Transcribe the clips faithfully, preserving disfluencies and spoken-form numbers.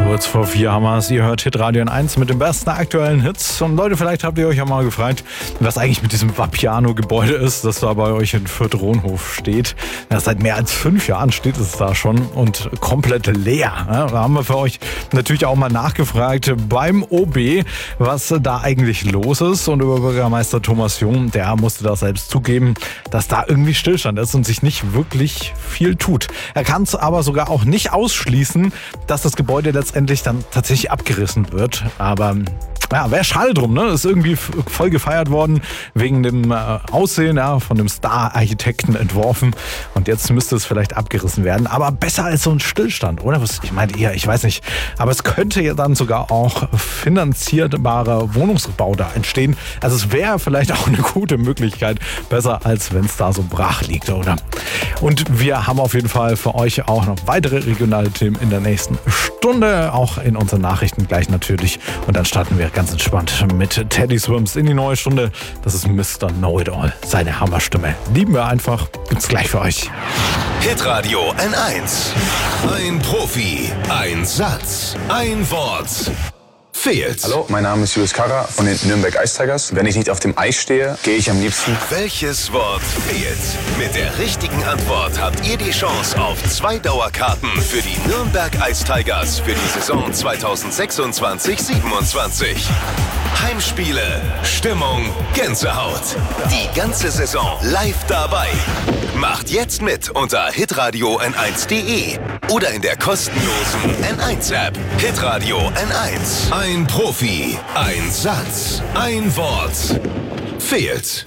Kurz vor vier haben wir es. Ihr hört Hitradio N eins mit den besten aktuellen Hits. Und Leute, vielleicht habt ihr euch ja mal gefragt, was eigentlich mit diesem Vapiano-Gebäude ist, das da bei euch in Fürth-Rohnhof steht. Ja, seit mehr als fünf Jahren steht es da schon und komplett leer. Ja, da haben wir für euch natürlich auch mal nachgefragt beim O B, was da eigentlich los ist. Und Oberbürgermeister Thomas Jung, der musste da selbst zugeben, dass da irgendwie Stillstand ist und sich nicht wirklich viel tut. Er kann es aber sogar auch nicht ausschließen, dass das Gebäude letztendlich dann tatsächlich abgerissen wird. Aber ja, wäre schade drum, ne? Ist irgendwie voll gefeiert worden wegen dem äh, Aussehen, ja, von dem Star-Architekten entworfen. Und jetzt müsste es vielleicht abgerissen werden. Aber besser als so ein Stillstand, oder? Was, ich meine, ja, ich weiß nicht. Aber es könnte ja dann sogar auch finanzierbarer Wohnungsbau da entstehen. Also es wäre vielleicht auch eine gute Möglichkeit. Besser, als wenn es da so brach liegt, oder? Und wir haben auf jeden Fall für euch auch noch weitere regionale Themen in der nächsten Stunde. Auch in unseren Nachrichten gleich natürlich. Und dann starten wir ganz entspannt mit Teddy Swims in die neue Stunde. Das ist Mister Know-It-All. Seine Hammerstimme. Lieben wir einfach. Gibt's gleich für euch. Hitradio N eins. Ein Profi, ein Satz, ein Wort. Fehlt. Hallo, mein Name ist Julius Karrer von den Nürnberg Ice Tigers. Wenn ich nicht auf dem Eis stehe, gehe ich am liebsten. Welches Wort fehlt? Mit der richtigen Antwort habt ihr die Chance auf zwei Dauerkarten für die Nürnberg Ice Tigers für die Saison zweitausendsechsundzwanzig siebenundzwanzig. Heimspiele, Stimmung, Gänsehaut. Die ganze Saison live dabei. Macht jetzt mit unter hitradio n eins punkt de oder in der kostenlosen N eins App. Hitradio N eins. Ein Profi, ein Satz, ein Wort. Fehlt.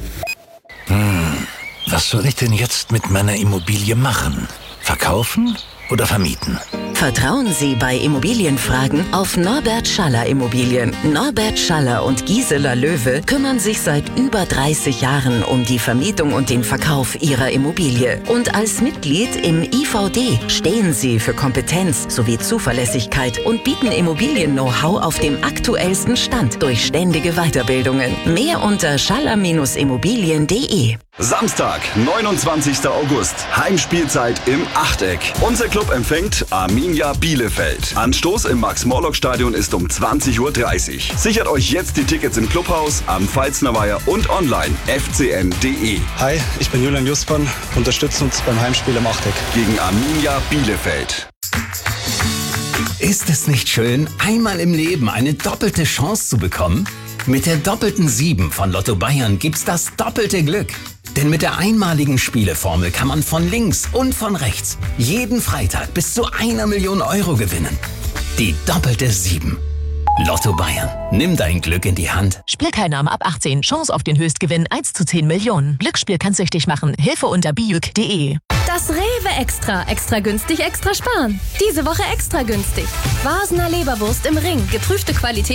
Hm, was soll ich denn jetzt mit meiner Immobilie machen? Verkaufen oder vermieten? Vertrauen Sie bei Immobilienfragen auf Norbert Schaller Immobilien. Norbert Schaller und Gisela Löwe kümmern sich seit über dreißig Jahren um die Vermietung und den Verkauf Ihrer Immobilie. Und als Mitglied im I V D stehen Sie für Kompetenz sowie Zuverlässigkeit und bieten Immobilien-Know-how auf dem aktuellsten Stand durch ständige Weiterbildungen. Mehr unter schaller Immobilien punkt de. Samstag, neunundzwanzigster August. Heimspielzeit im Achteck. Unser Club empfängt Arminia Bielefeld. Anstoß im Max-Morlock-Stadion ist um zwanzig Uhr dreißig. Sichert euch jetzt die Tickets im Clubhaus, am Pfalzner Weiher und online f c n punkt de. Hi, ich bin Julian Justmann. Unterstützt uns beim Heimspiel im Achteck. Gegen Arminia Bielefeld. Ist es nicht schön, einmal im Leben eine doppelte Chance zu bekommen? Mit der doppelten sieben von Lotto Bayern gibt's das doppelte Glück. Denn mit der einmaligen Spieleformel kann man von links und von rechts jeden Freitag bis zu einer Million Euro gewinnen. Die doppelte sieben. Lotto Bayern. Nimm dein Glück in die Hand. Spielteilnahme ab achtzehn. Chance auf den Höchstgewinn eins zu zehn Millionen. Glücksspiel kann süchtig machen. Hilfe unter bijuk punkt de. Das Rewe Extra. Extra günstig, extra sparen. Diese Woche extra günstig. Vasener Leberwurst im Ring. Geprüfte Qualität.